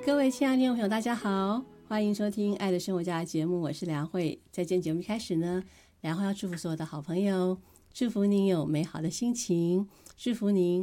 各位亲爱的听众朋友大家好，欢迎收听爱的生活家的节目，我是梁慧。在今天节目开始呢，梁慧要祝福所有的好朋友，祝福您有美好的心情，祝福您